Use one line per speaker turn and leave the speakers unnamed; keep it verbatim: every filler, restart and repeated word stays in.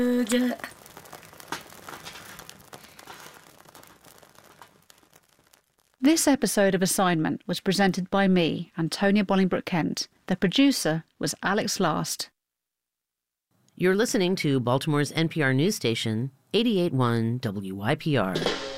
This episode of Assignment was presented by me, Antonia Bolingbroke-Kent. The producer was Alex Last.
You're listening to Baltimore's N P R news station, eighty-eight point one W Y P R.